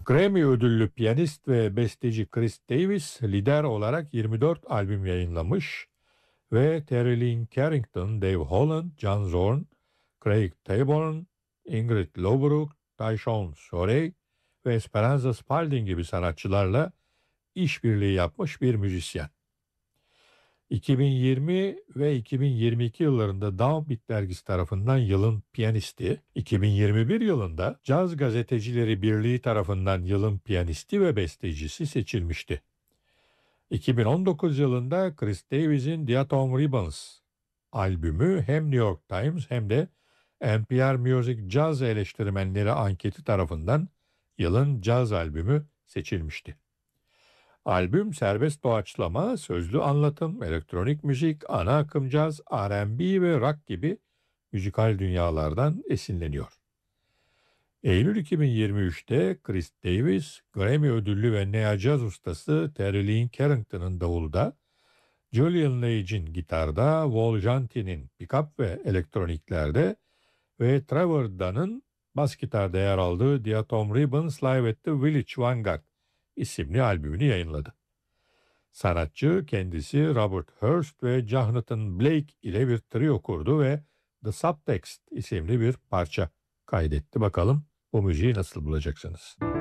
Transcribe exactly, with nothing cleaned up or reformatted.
Grammy ödüllü piyanist ve besteci Chris Davis lider olarak yirmi dört albüm yayınlamış ve Terry Lyne Carrington, Dave Holland, John Zorn, Craig Taborn, Ingrid Lowbrook, Tyshawn Sorey ve Esperanza Spalding gibi sanatçılarla işbirliği yapmış bir müzisyen. iki bin yirmi ve iki bin yirmi iki yıllarında Downbeat dergisi tarafından yılın piyanisti, iki bin yirmi bir yılında Caz Gazetecileri Birliği tarafından yılın piyanisti ve bestecisi seçilmişti. iki bin on dokuz yılında Chris Davis'in The Atom Ribbons albümü hem New York Times hem de N P R Music Jazz eleştirmenleri anketi tarafından yılın caz albümü seçilmişti. Albüm serbest doğaçlama, sözlü anlatım, elektronik müzik, ana akım caz, R and B ve rock gibi müzikal dünyalardan esinleniyor. Eylül iki bin yirmi üçte Chris Davis, Grammy ödüllü ve nea caz ustası Terry Lyne Carrington'ın davulda, Julian Lage'in gitarda, Wal Janti'nin pick-up ve elektroniklerde ve Trevor Dunn'ın bas gitarda yer aldığı The Atom Ribbons Live at the Village Vanguard isimli albümünü yayınladı. Sanatçı kendisi Robert Hurst ve Jonathan Blake ile bir trio kurdu ve The Subtext isimli bir parça kaydetti. Bakalım bu müziği nasıl bulacaksınız?